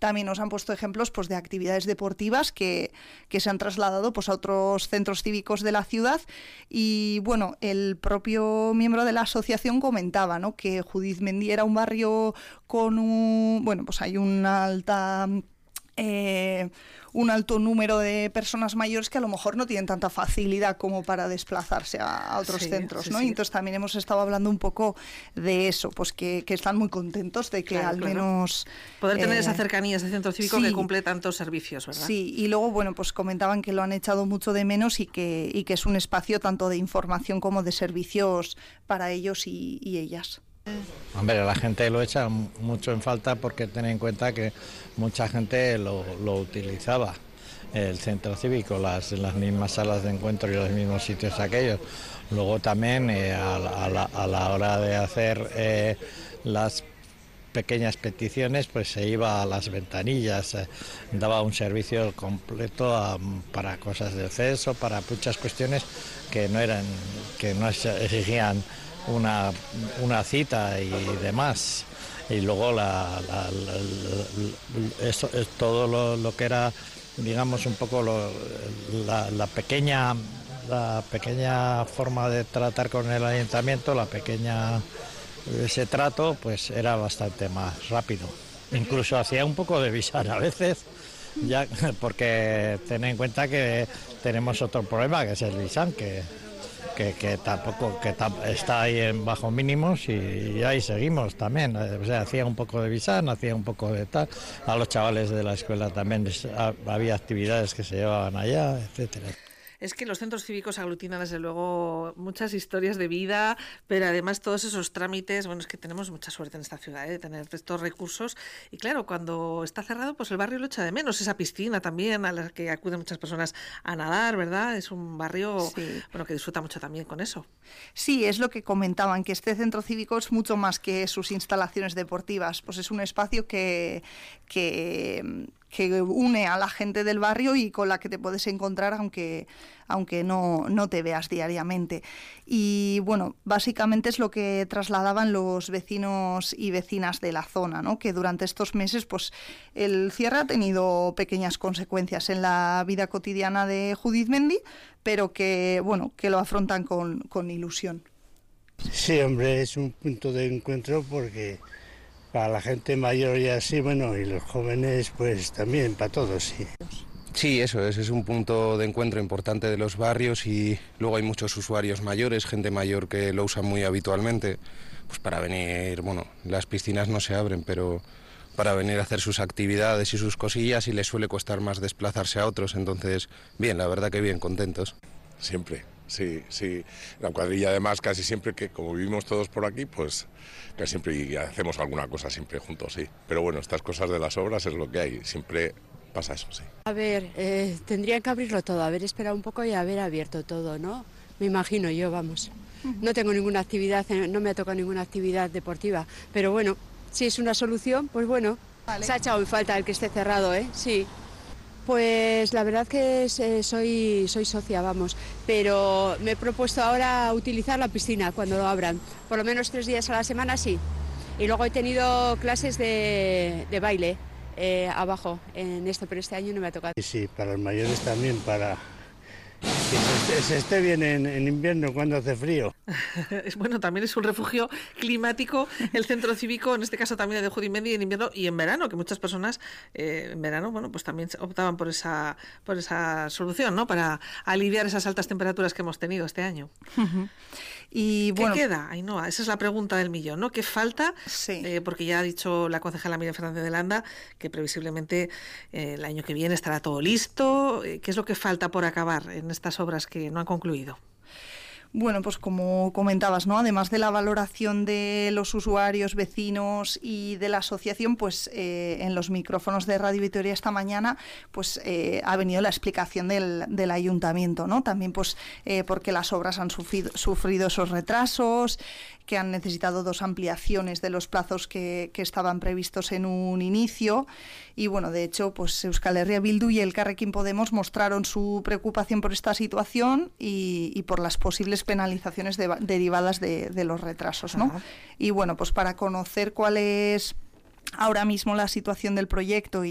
también nos han puesto ejemplos pues de actividades deportivas que se han trasladado pues a otros centros cívicos de la ciudad. Y bueno, el propio miembro de la asociación comentaba, ¿no?, que Judizmendi era un barrio con pues hay una alta... un alto número de personas mayores que a lo mejor no tienen tanta facilidad como para desplazarse a otros centros, ¿no? Sí. Y entonces también hemos estado hablando un poco de eso, pues que están muy contentos de que menos... Poder tener esa cercanía, ese centro cívico que cumple tantos servicios, ¿verdad? Sí, y luego, bueno, pues comentaban que lo han echado mucho de menos y que es un espacio tanto de información como de servicios para ellos y ellas. Hombre, la gente lo echa mucho en falta porque ten en cuenta que mucha gente lo utilizaba, el centro cívico, las mismas salas de encuentro y los mismos sitios aquellos. Luego también a la hora de hacer las pequeñas peticiones, pues se iba a las ventanillas, daba un servicio completo para cosas del censo, para muchas cuestiones que no exigían una cita y demás. Y luego eso es todo lo que era, digamos, un poco la pequeña forma de tratar con el ayuntamiento, ese trato pues era bastante más rápido. Incluso hacía un poco de visar a veces, ya, porque ten en cuenta que tenemos otro problema, que es el visán, que tampoco está ahí en bajo mínimos y ahí seguimos también. O sea, hacía un poco de visán, hacía un poco de tal. A los chavales de la escuela también había actividades que se llevaban allá, etcétera. Es que los centros cívicos aglutinan, desde luego, muchas historias de vida, pero además todos esos trámites. Bueno, es que tenemos mucha suerte en esta ciudad, de tener estos recursos. Y claro, cuando está cerrado, pues el barrio lo echa de menos. Esa piscina también, a la que acuden muchas personas a nadar, ¿verdad? Es un barrio que disfruta mucho también con eso. Sí, es lo que comentaban, que este centro cívico es mucho más que sus instalaciones deportivas. Pues es un espacio que une a la gente del barrio y con la que te puedes encontrar aunque no te veas diariamente. Y bueno, básicamente es lo que trasladaban los vecinos y vecinas de la zona, ¿no?, que durante estos meses pues el cierre ha tenido pequeñas consecuencias en la vida cotidiana de Judizmendi, pero que lo afrontan con ilusión. Sí, hombre, es un punto de encuentro porque para la gente mayor y así, y los jóvenes pues también, para todos, sí. Sí, eso es un punto de encuentro importante de los barrios y luego hay muchos usuarios mayores, gente mayor que lo usa muy habitualmente, pues para venir, las piscinas no se abren, pero para venir a hacer sus actividades y sus cosillas y les suele costar más desplazarse a otros, entonces bien, la verdad que bien, contentos. Siempre. Sí, la cuadrilla además casi siempre, que como vivimos todos por aquí, pues casi siempre hacemos alguna cosa siempre juntos, sí. Pero bueno, estas cosas de las obras es lo que hay, siempre pasa eso, sí. A ver, tendrían que abrirlo todo, haber esperado un poco y haber abierto todo, ¿no? Me imagino yo, vamos. No tengo ninguna actividad, no me ha tocado ninguna actividad deportiva, pero bueno, si es una solución, pues bueno. Vale. Se ha echado en falta el que esté cerrado, sí. Pues la verdad que soy socia, pero me he propuesto ahora utilizar la piscina cuando lo abran, por lo menos 3 días a la semana, sí. Y luego he tenido clases de baile abajo en esto, pero este año no me ha tocado. Sí, para los mayores también, para que se esté bien en invierno cuando hace frío. También es un refugio climático el centro cívico, en este caso también de Judizmendi, en invierno y en verano, que muchas personas en verano, pues también optaban por esa solución, ¿no?, para aliviar esas altas temperaturas que hemos tenido este año. Y ¿Qué queda, Ainhoa? Esa es la pregunta del millón, ¿no? ¿Qué falta? Sí. Porque ya ha dicho la concejala Miriam Fernández de Landa que previsiblemente el año que viene estará todo listo. ¿Qué es lo que falta por acabar en estas obras que no han concluido? Bueno, pues como comentabas, ¿no?, además de la valoración de los usuarios, vecinos y de la asociación, pues en los micrófonos de Radio Vitoria esta mañana pues ha venido la explicación del ayuntamiento, ¿no? También pues porque las obras han sufrido esos retrasos, que han necesitado 2 ampliaciones de los plazos que estaban previstos en un inicio. Y bueno, de hecho, pues Euskal Herria Bildu y Elkarrekin Podemos mostraron su preocupación por esta situación y por las posibles penalizaciones derivadas de los retrasos, ¿no? Y bueno, pues para conocer cuál es ahora mismo la situación del proyecto